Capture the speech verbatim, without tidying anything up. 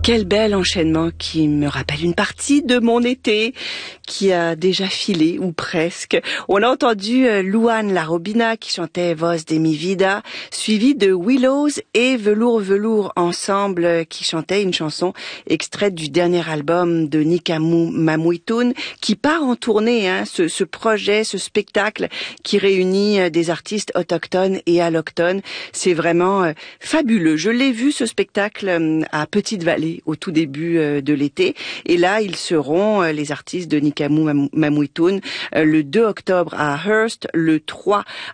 Quel bel enchaînement qui me rappelle une partie de mon été qui a déjà filé, ou presque. On a entendu Luan Larobina qui chantait Voz de mi vida, suivi de Willows et Velours Velours ensemble qui chantait une chanson extraite du dernier album de Nikamu Mamuitun qui part en tournée, hein, ce, ce projet, ce spectacle qui réunit des artistes autochtones et allochtones. C'est vraiment fabuleux. Je l'ai vu ce spectacle à Petite-Vallée au tout début de l'été. Et là, ils seront, les artistes de Nikamu Mamuitun, le deux octobre à Hearst, le trois